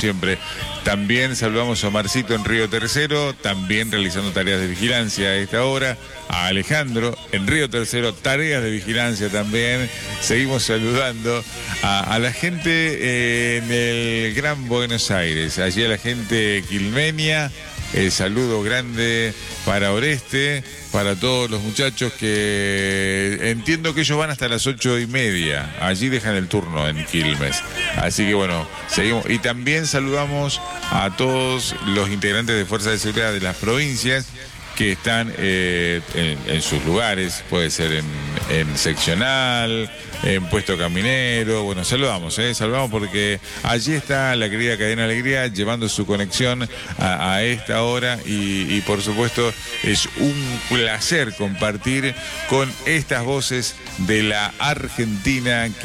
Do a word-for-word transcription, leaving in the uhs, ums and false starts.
siempre. También saludamos a Marcito en Río Tercero, también realizando tareas de vigilancia a esta hora. A Alejandro en Río Tercero, tareas de vigilancia también. Seguimos saludando a, a la gente eh, en el Gran Buenos Aires, allí a la gente quilmeña. El saludo grande para Oreste, para todos los muchachos que entiendo que ellos van hasta las ocho y media. Allí dejan el turno en Quilmes. Así que bueno, seguimos. Y también saludamos a todos los integrantes de Fuerzas de Seguridad de las provincias que están eh, en, en sus lugares, puede ser en, en seccional, en puesto caminero. Bueno, saludamos, eh, saludamos porque allí está la querida Cadena Alegría llevando su conexión a, a esta hora y, y por supuesto es un placer compartir con estas voces de la Argentina.